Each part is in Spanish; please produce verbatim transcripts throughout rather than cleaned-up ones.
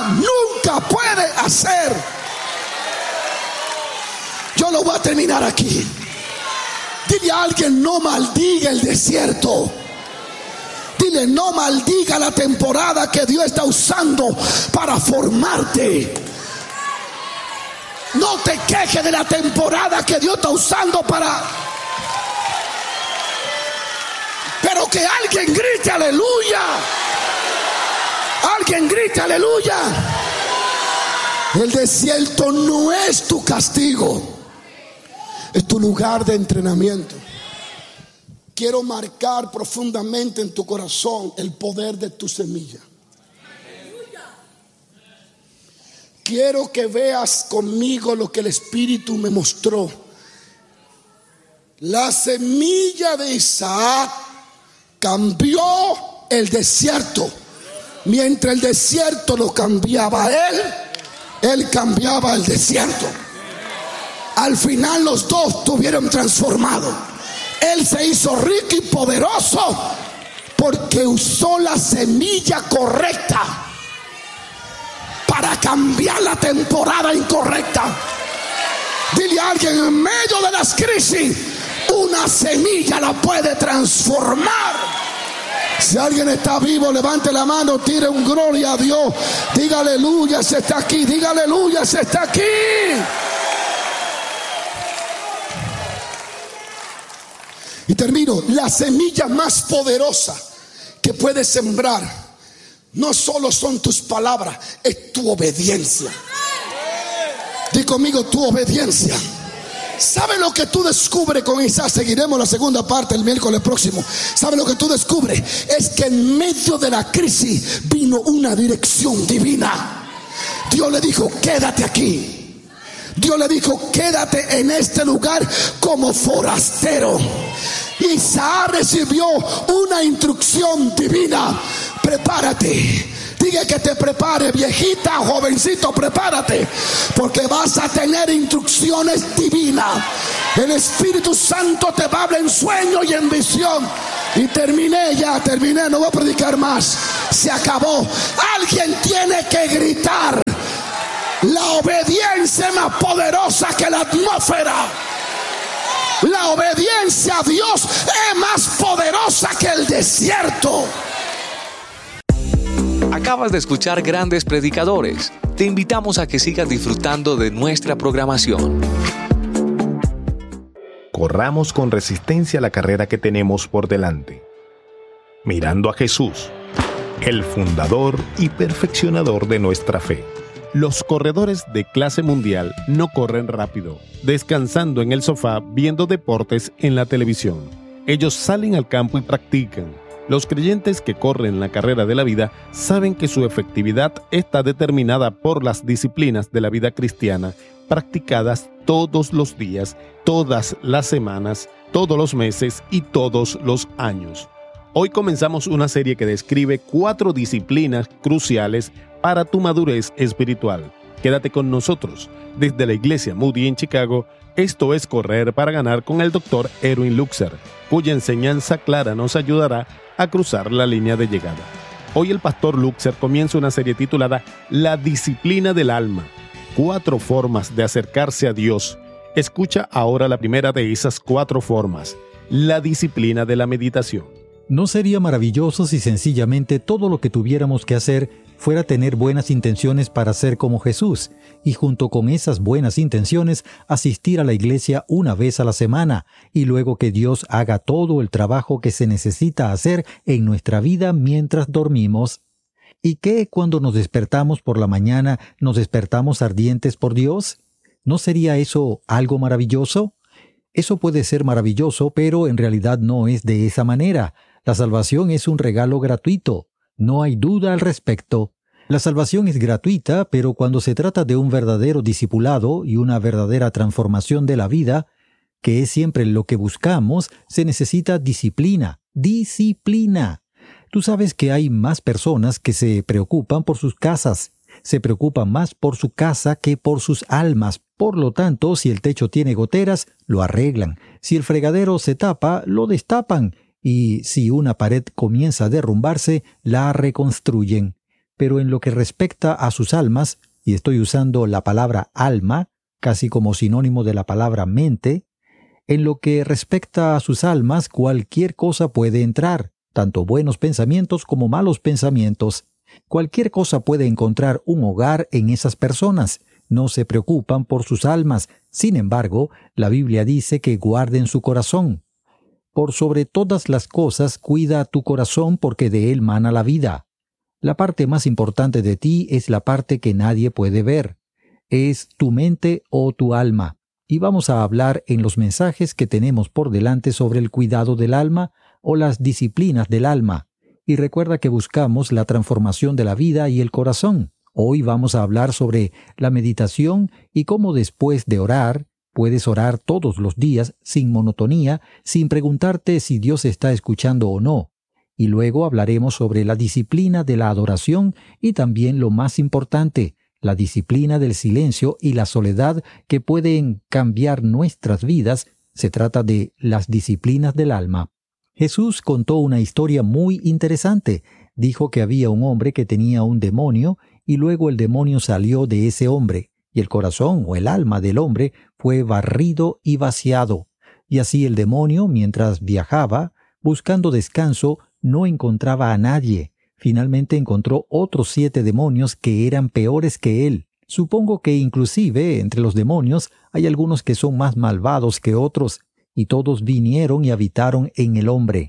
nunca puede hacer. Yo lo voy a terminar aquí. Dile a alguien: no maldiga el desierto. Dile: no maldiga la temporada que Dios está usando para formarte. No te quejes de la temporada que Dios está usando para... Pero que alguien grite aleluya. Alguien grite aleluya. El desierto no es tu castigo, es tu lugar de entrenamiento. Quiero marcar profundamente en tu corazón el poder de tu semilla. Quiero que veas conmigo lo que el Espíritu me mostró. La semilla de Isaac cambió el desierto. Mientras el desierto lo cambiaba él, él cambiaba el desierto. Al final los dos estuvieron transformados. Él se hizo rico y poderoso porque usó la semilla correcta para cambiar la temporada incorrecta. Dile a alguien: en medio de las crisis, una semilla la puede transformar. Si alguien está vivo, levante la mano, tire un gloria a Dios. Diga aleluya, se está aquí. Diga aleluya, se está aquí. Y termino. La semilla más poderosa que puedes sembrar no solo son tus palabras, es tu obediencia. Di conmigo: tu obediencia. ¿Sabe lo que tú descubres con Isaac? Seguiremos la segunda parte el miércoles próximo. ¿Sabe lo que tú descubres? Es que en medio de la crisis vino una dirección divina. Dios le dijo: quédate aquí. Dios le dijo: quédate en este lugar como forastero. Isaac recibió una instrucción divina. Prepárate. Diga que te prepare, viejita, jovencito, prepárate, porque vas a tener instrucciones divinas. El Espíritu Santo te va a hablar en sueño y en visión. Y terminé ya, terminé, no voy a predicar más. Se acabó. Alguien tiene que gritar: la obediencia es más poderosa que la atmósfera. La obediencia a Dios es más poderosa que el desierto. Acabas de escuchar Grandes Predicadores. Te invitamos a que sigas disfrutando de nuestra programación. Corramos con resistencia la carrera que tenemos por delante, mirando a Jesús, el fundador y perfeccionador de nuestra fe. Los corredores de clase mundial no corren rápido, descansando en el sofá viendo deportes en la televisión. Ellos salen al campo y practican. Los creyentes que corren la carrera de la vida saben que su efectividad está determinada por las disciplinas de la vida cristiana, practicadas todos los días, todas las semanas, todos los meses y todos los años. Hoy comenzamos una serie que describe cuatro disciplinas cruciales para tu madurez espiritual. Quédate con nosotros. Desde la Iglesia Moody en Chicago, esto es Correr para Ganar con el doctor Erwin Luxer, cuya enseñanza clara nos ayudará a cruzar la línea de llegada. Hoy el pastor Luxer comienza una serie titulada La disciplina del alma. Cuatro formas de acercarse a Dios. Escucha ahora la primera de esas cuatro formas: la disciplina de la meditación. ¿No sería maravilloso si sencillamente todo lo que tuviéramos que hacer fuera tener buenas intenciones para ser como Jesús, y junto con esas buenas intenciones asistir a la iglesia una vez a la semana, y luego que Dios haga todo el trabajo que se necesita hacer en nuestra vida mientras dormimos? ¿Y qué cuando nos despertamos por la mañana nos despertamos ardientes por Dios? ¿No sería eso algo maravilloso? Eso puede ser maravilloso, pero en realidad no es de esa manera. La salvación es un regalo gratuito. No hay duda al respecto. La salvación es gratuita, pero cuando se trata de un verdadero discipulado y una verdadera transformación de la vida, que es siempre lo que buscamos, se necesita disciplina. ¡Disciplina! Tú sabes que hay más personas que se preocupan por sus casas. Se preocupan más por su casa que por sus almas. Por lo tanto, si el techo tiene goteras, lo arreglan. Si el fregadero se tapa, lo destapan. Y si una pared comienza a derrumbarse, la reconstruyen. pero en lo que respecta a sus almas, y estoy usando la palabra alma, casi como sinónimo de la palabra mente, en lo que respecta a sus almas, cualquier cosa puede entrar, tanto buenos pensamientos como malos pensamientos. Cualquier cosa puede encontrar un hogar en esas personas. No se preocupan por sus almas. Sin embargo, la Biblia dice que guarden su corazón. Por sobre todas las cosas, cuida tu corazón porque de él mana la vida. La parte más importante de ti es la parte que nadie puede ver. Es tu mente o tu alma. Y vamos a hablar en los mensajes que tenemos por delante sobre el cuidado del alma o las disciplinas del alma. Y recuerda que buscamos la transformación de la vida y el corazón. Hoy vamos a hablar sobre la meditación y cómo después de orar, puedes orar todos los días sin monotonía, sin preguntarte si Dios está escuchando o no. Y luego hablaremos sobre la disciplina de la adoración y también lo más importante, la disciplina del silencio y la soledad que pueden cambiar nuestras vidas. Se trata de las disciplinas del alma. Jesús contó una historia muy interesante. Dijo que había un hombre que tenía un demonio y luego el demonio salió de ese hombre y el corazón o el alma del hombre fue barrido y vaciado. Y así el demonio, mientras viajaba, buscando descanso, no encontraba a nadie. Finalmente encontró otros siete demonios que eran peores que él. Supongo que inclusive entre los demonios hay algunos que son más malvados que otros, y todos vinieron y habitaron en el hombre.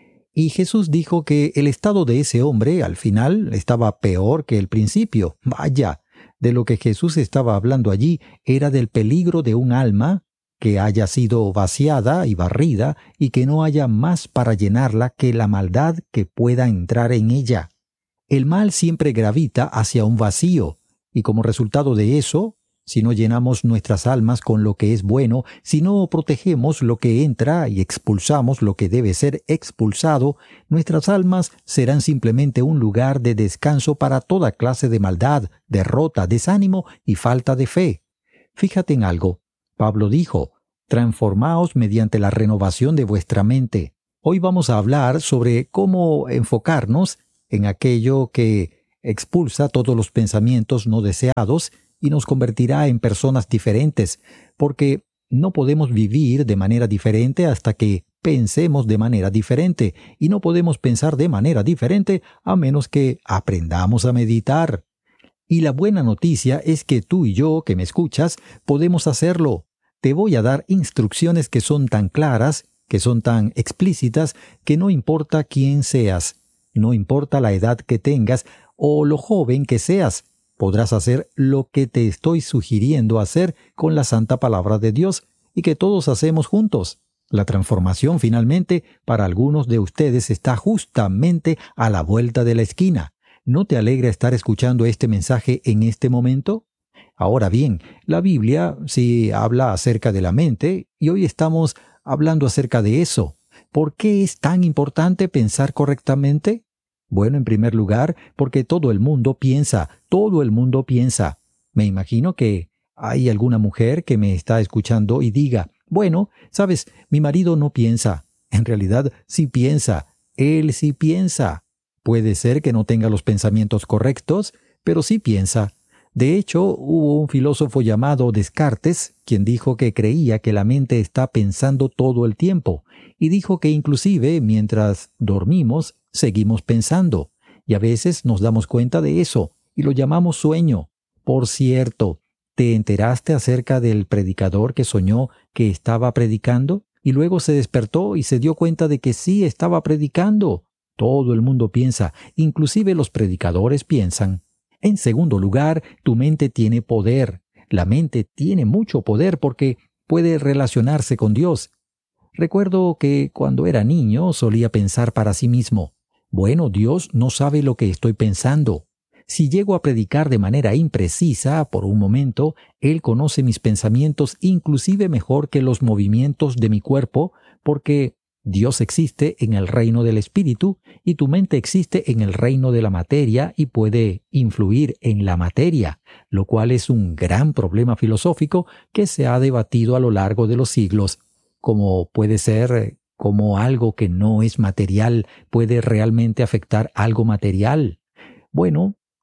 Y Jesús dijo que el estado de ese hombre, al final, estaba peor que el principio. Vaya, de lo que Jesús estaba hablando allí era del peligro de un alma que haya sido vaciada y barrida y que no haya más para llenarla que la maldad que pueda entrar en ella. El mal siempre gravita hacia un vacío, y como resultado de eso, si no llenamos nuestras almas con lo que es bueno, si no protegemos lo que entra y expulsamos lo que debe ser expulsado, nuestras almas serán simplemente un lugar de descanso para toda clase de maldad, derrota, desánimo y falta de fe. Fíjate en algo. Pablo dijo, «Transformaos mediante la renovación de vuestra mente». Hoy vamos a hablar sobre cómo enfocarnos en aquello que expulsa todos los pensamientos no deseados y nos convertirá en personas diferentes, porque no podemos vivir de manera diferente hasta que pensemos de manera diferente, y no podemos pensar de manera diferente a menos que aprendamos a meditar. Y la buena noticia es que tú y yo, que me escuchas, podemos hacerlo. Te voy a dar instrucciones que son tan claras, que son tan explícitas, que no importa quién seas, no importa la edad que tengas o lo joven que seas, podrás hacer lo que te estoy sugiriendo hacer con la santa palabra de Dios y que todos hacemos juntos. La transformación finalmente para algunos de ustedes está justamente a la vuelta de la esquina. ¿No te alegra estar escuchando este mensaje en este momento? Ahora bien, la Biblia sí habla acerca de la mente y hoy estamos hablando acerca de eso. ¿Por qué es tan importante pensar correctamente? Bueno, en primer lugar, porque todo el mundo piensa, todo el mundo piensa. Me imagino que hay alguna mujer que me está escuchando y diga, bueno, sabes, mi marido no piensa. En realidad, sí piensa. Él sí piensa. Puede ser que no tenga los pensamientos correctos, pero sí piensa. De hecho, hubo un filósofo llamado Descartes, quien dijo que creía que la mente está pensando todo el tiempo, y dijo que inclusive mientras dormimos, seguimos pensando, y a veces nos damos cuenta de eso, y lo llamamos sueño. Por cierto, ¿te enteraste acerca del predicador que soñó que estaba predicando? Y luego se despertó y se dio cuenta de que sí estaba predicando. Todo el mundo piensa, inclusive los predicadores piensan. En segundo lugar, tu mente tiene poder. La mente tiene mucho poder porque puede relacionarse con Dios. Recuerdo que cuando era niño solía pensar para sí mismo, bueno, Dios no sabe lo que estoy pensando. Si llego a predicar de manera imprecisa por un momento, Él conoce mis pensamientos inclusive mejor que los movimientos de mi cuerpo, porque Dios existe en el reino del espíritu y tu mente existe en el reino de la materia y puede influir en la materia, lo cual es un gran problema filosófico que se ha debatido a lo largo de los siglos, como puede ser como algo que no es material puede realmente afectar algo material. Bueno,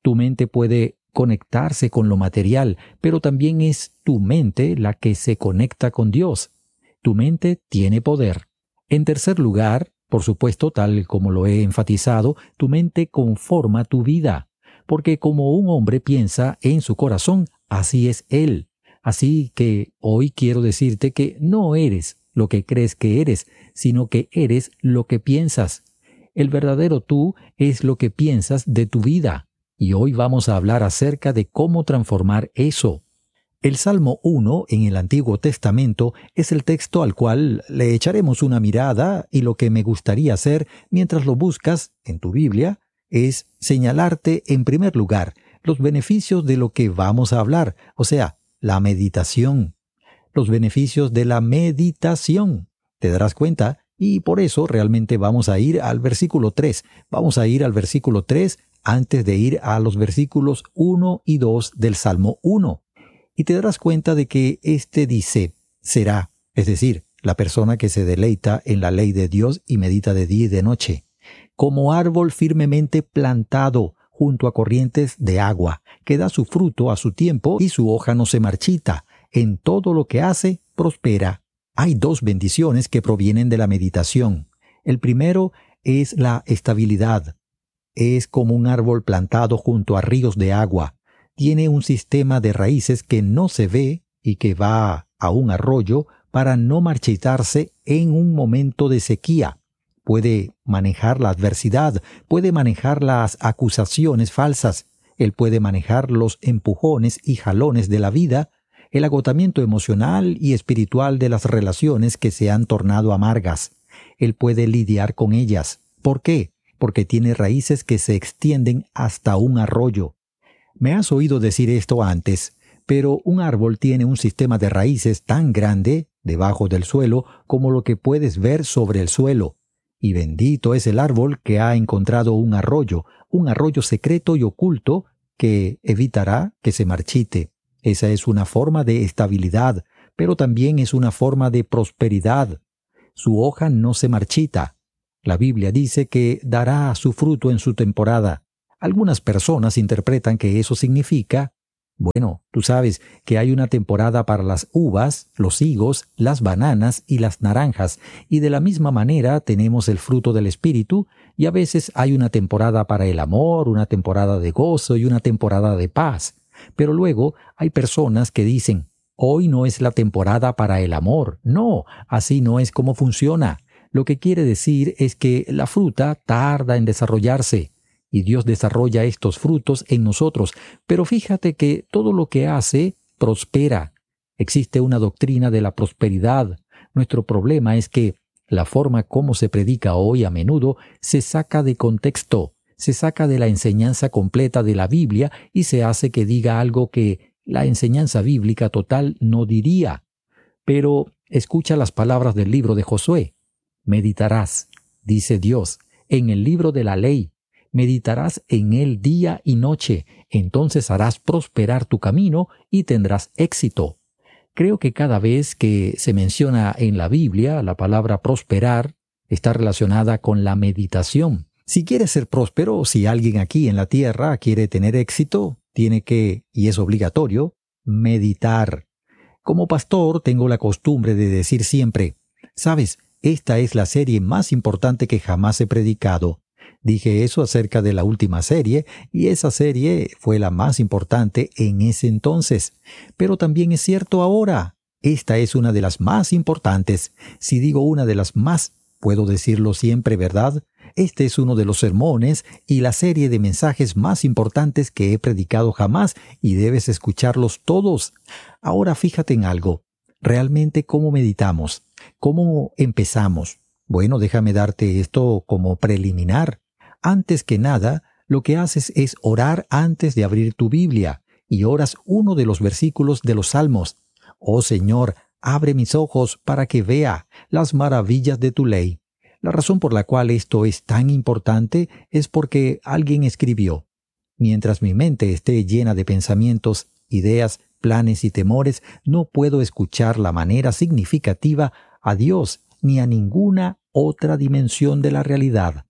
Tu mente puede conectarse con lo material, pero también es tu mente la que se conecta con Dios. Tu mente tiene poder. En tercer lugar, por supuesto, tal como lo he enfatizado, tu mente conforma tu vida, porque como un hombre piensa en su corazón, así es él. Así que hoy quiero decirte que no eres lo que crees que eres, sino que eres lo que piensas. El verdadero tú es lo que piensas de tu vida. Y hoy vamos a hablar acerca de cómo transformar eso. El Salmo uno en el Antiguo Testamento es el texto al cual le echaremos una mirada, y lo que me gustaría hacer mientras lo buscas en tu Biblia es señalarte en primer lugar los beneficios de lo que vamos a hablar, o sea, la meditación. Los beneficios de la meditación. ¿Te darás cuenta? Y por eso realmente vamos a ir al versículo tres. Vamos a ir al versículo tres antes de ir a los versículos uno y dos del Salmo uno. Y te darás cuenta de que este dice, será, es decir, la persona que se deleita en la ley de Dios y medita de día y de noche, como árbol firmemente plantado junto a corrientes de agua, que da su fruto a su tiempo y su hoja no se marchita. En todo lo que hace, prospera. Hay dos bendiciones que provienen de la meditación. El primero es la estabilidad. Es como un árbol plantado junto a ríos de agua. Tiene un sistema de raíces que no se ve y que va a un arroyo para no marchitarse en un momento de sequía. Puede manejar la adversidad, puede manejar las acusaciones falsas, él puede manejar los empujones y jalones de la vida, el agotamiento emocional y espiritual de las relaciones que se han tornado amargas. Él puede lidiar con ellas. ¿Por qué? Porque tiene raíces que se extienden hasta un arroyo. Me has oído decir esto antes, pero un árbol tiene un sistema de raíces tan grande debajo del suelo como lo que puedes ver sobre el suelo. Y bendito es el árbol que ha encontrado un arroyo, un arroyo secreto y oculto que evitará que se marchite. Esa es una forma de estabilidad, pero también es una forma de prosperidad. Su hoja no se marchita. La Biblia dice que dará su fruto en su temporada. Algunas personas interpretan que eso significa, bueno, tú sabes que hay una temporada para las uvas, los higos, las bananas y las naranjas, y de la misma manera tenemos el fruto del Espíritu, y a veces hay una temporada para el amor, una temporada de gozo y una temporada de paz. Pero luego hay personas que dicen, hoy no es la temporada para el amor. No, así no es como funciona. Lo que quiere decir es que la fruta tarda en desarrollarse. Y Dios desarrolla estos frutos en nosotros. Pero fíjate que todo lo que hace prospera. Existe una doctrina de la prosperidad. Nuestro problema es que la forma como se predica hoy a menudo se saca de contexto, se saca de la enseñanza completa de la Biblia y se hace que diga algo que la enseñanza bíblica total no diría. Pero escucha las palabras del libro de Josué. Meditarás, dice Dios, en el libro de la ley. Meditarás en él día y noche, entonces harás prosperar tu camino y tendrás éxito. Creo que cada vez que se menciona en la Biblia la palabra prosperar, está relacionada con la meditación. Si quieres ser próspero, si alguien aquí en la tierra quiere tener éxito, tiene que, y es obligatorio, meditar. Como pastor tengo la costumbre de decir siempre, ¿sabes? Esta es la serie más importante que jamás he predicado. Dije eso acerca de la última serie, y esa serie fue la más importante en ese entonces. Pero también es cierto ahora. Esta es una de las más importantes. Si digo una de las más, puedo decirlo siempre, ¿verdad? Este es uno de los sermones y la serie de mensajes más importantes que he predicado jamás, y debes escucharlos todos. Ahora fíjate en algo. Realmente, ¿cómo meditamos? ¿Cómo empezamos? Bueno, déjame darte esto como preliminar. Antes que nada, lo que haces es orar antes de abrir tu Biblia, y oras uno de los versículos de los Salmos. Oh Señor, abre mis ojos para que vea las maravillas de tu ley. La razón por la cual esto es tan importante es porque alguien escribió, mientras mi mente esté llena de pensamientos, ideas, planes y temores, no puedo escuchar la manera significativa a Dios ni a ninguna otra dimensión de la realidad.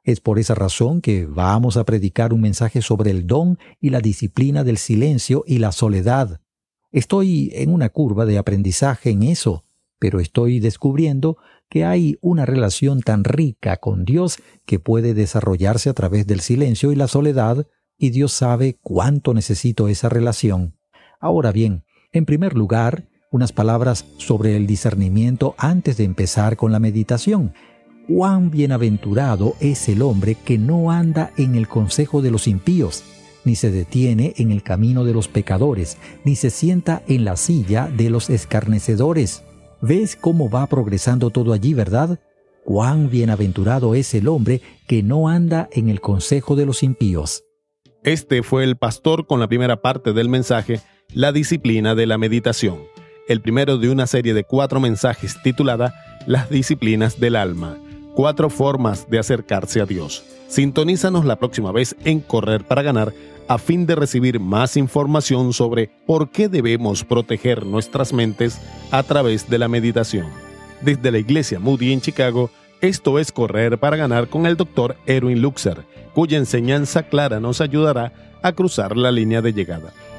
Es por esa razón que vamos a predicar un mensaje sobre el don y la disciplina del silencio y la soledad. Estoy en una curva de aprendizaje en eso, pero estoy descubriendo que hay una relación tan rica con Dios que puede desarrollarse a través del silencio y la soledad, y Dios sabe cuánto necesito esa relación. Ahora bien, en primer lugar, unas palabras sobre el discernimiento antes de empezar con la meditación. Cuán bienaventurado es el hombre que no anda en el consejo de los impíos, ni se detiene en el camino de los pecadores, ni se sienta en la silla de los escarnecedores. ¿Ves cómo va progresando todo allí, verdad? Cuán bienaventurado es el hombre que no anda en el consejo de los impíos. Este fue el pastor con la primera parte del mensaje, La disciplina de la meditación. El primero de una serie de cuatro mensajes titulada Las disciplinas del alma. Cuatro formas de acercarse a Dios. Sintonízanos la próxima vez en Correr para Ganar a fin de recibir más información sobre por qué debemos proteger nuestras mentes a través de la meditación. Desde la Iglesia Moody en Chicago, esto es Correr para Ganar con el doctor Erwin Luxer, cuya enseñanza clara nos ayudará a cruzar la línea de llegada.